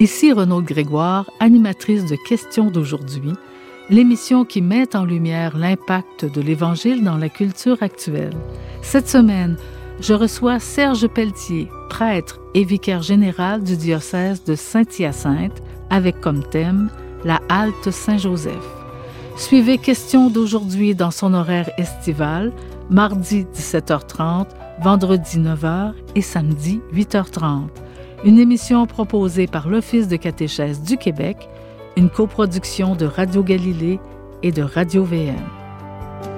Ici Renaud Grégoire, animatrice de Questions d'aujourd'hui, l'émission qui met en lumière l'impact de l'Évangile dans la culture actuelle. Cette semaine, je reçois Serge Pelletier, prêtre et vicaire général du diocèse de Saint-Hyacinthe, avec comme thème la halte Saint-Joseph. Suivez Questions d'aujourd'hui dans son horaire estival, mardi 17h30, vendredi 9h et samedi 8h30. Une émission proposée par l'Office de catéchèse du Québec, une coproduction de Radio Galilée et de Radio VM.